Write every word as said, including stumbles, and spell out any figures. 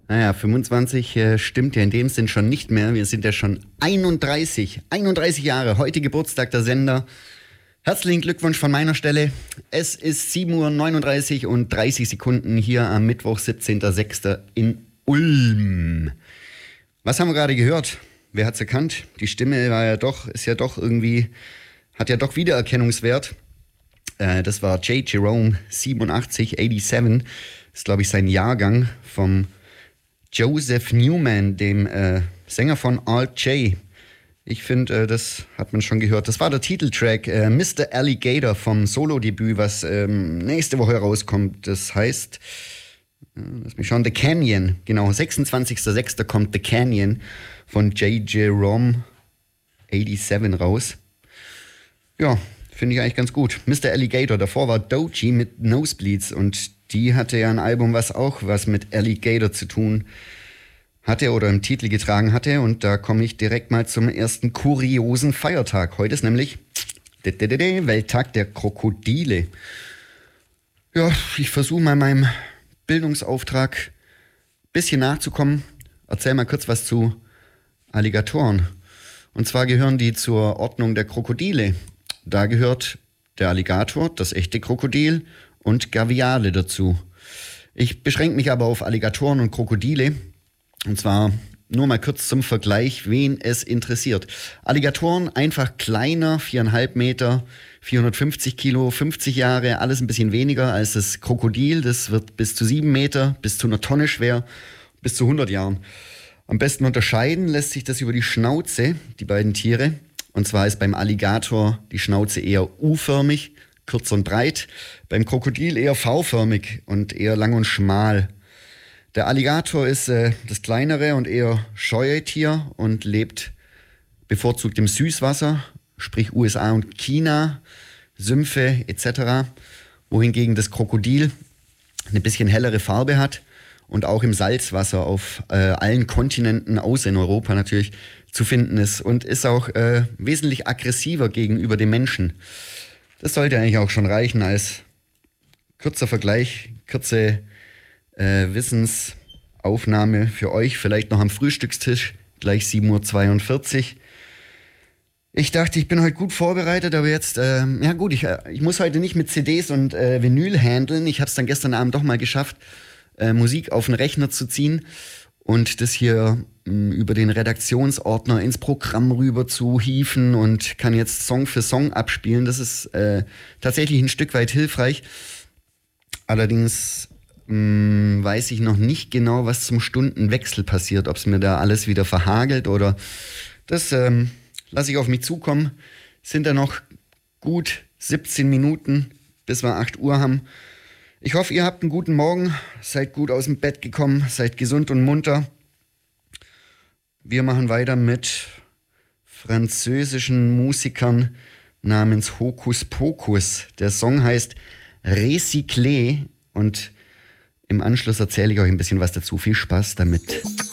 Naja, fünfundzwanzig äh, stimmt ja in dem Sinn schon nicht mehr. Wir sind ja schon einunddreißig, einunddreißig Jahre. Heute Geburtstag der Sender. Herzlichen Glückwunsch von meiner Stelle. Es ist sieben Uhr neununddreißig und dreißig Sekunden hier am Mittwoch, siebzehnter sechster in Ulm. Was haben wir gerade gehört? Wer hat's erkannt? Die Stimme war ja doch, ist ja doch irgendwie, hat ja doch Wiedererkennungswert. Äh, das war J. Jerome siebenundachtzig, siebenundachtzig. Das ist, glaube ich, sein Jahrgang vom Joseph Newman, dem äh, Sänger von Alt J. Ich finde, äh, das hat man schon gehört. Das war der Titeltrack äh, Mister Alligator vom Solo-Debüt, was ähm, nächste Woche rauskommt. Das heißt, äh, lass mich schauen, The Canyon. Genau, sechsundzwanzigster sechster kommt The Canyon von J. Jerome siebenundachtzig raus. Ja, finde ich eigentlich ganz gut. Mister Alligator, davor war Doechii mit Nosebleeds und die hatte ja ein Album, was auch was mit Alligator zu tun hatte oder im Titel getragen hatte. Und da komme ich direkt mal zum ersten kuriosen Feiertag. Heute ist nämlich Welttag der Krokodile. Ja, ich versuche mal meinem Bildungsauftrag ein bisschen nachzukommen. Erzähl mal kurz was zu Alligatoren. Und zwar gehören die zur Ordnung der Krokodile. Da gehört der Alligator, das echte Krokodil, und Gaviale dazu. Ich beschränke mich aber auf Alligatoren und Krokodile. Und zwar nur mal kurz zum Vergleich, wen es interessiert. Alligatoren einfach kleiner, viereinhalb Meter, vierhundertfünfzig Kilo, fünfzig Jahre, alles ein bisschen weniger als das Krokodil. Das wird bis zu sieben Meter, bis zu einer Tonne schwer, bis zu hundert Jahren. Am besten unterscheiden lässt sich das über die Schnauze, die beiden Tiere. Und zwar ist beim Alligator die Schnauze eher U-förmig, kurz und breit. Beim Krokodil eher V-förmig und eher lang und schmal. Der Alligator ist äh, das kleinere und eher scheue Tier und lebt bevorzugt im Süßwasser, sprich U S A und China, Sümpfe et cetera. Wohingegen das Krokodil eine bisschen hellere Farbe hat und auch im Salzwasser auf äh, allen Kontinenten, außer in Europa natürlich, zu finden ist und ist auch äh, wesentlich aggressiver gegenüber dem Menschen. Das sollte eigentlich auch schon reichen als kurzer Vergleich, kurze äh, Wissensaufnahme für euch, vielleicht noch am Frühstückstisch, gleich sieben Uhr zweiundvierzig. Ich dachte, ich bin heute gut vorbereitet, aber jetzt, äh, ja gut, ich, ich muss heute nicht mit C Ds und äh, Vinyl handeln. Ich habe es dann gestern Abend doch mal geschafft, äh, Musik auf den Rechner zu ziehen und das hier mh, über den Redaktionsordner ins Programm rüber zu hieven und kann jetzt Song für Song abspielen. Das ist äh, tatsächlich ein Stück weit hilfreich. Allerdings mh, weiß ich noch nicht genau, was zum Stundenwechsel passiert, ob es mir da alles wieder verhagelt oder das ähm, lasse ich auf mich zukommen. Sind da noch gut siebzehn Minuten, bis wir acht Uhr haben. Ich hoffe, ihr habt einen guten Morgen, seid gut aus dem Bett gekommen, seid gesund und munter. Wir machen weiter mit französischen Musikern namens Hokus Pokus. Der Song heißt Recyclé und im Anschluss erzähle ich euch ein bisschen was dazu. Viel Spaß damit.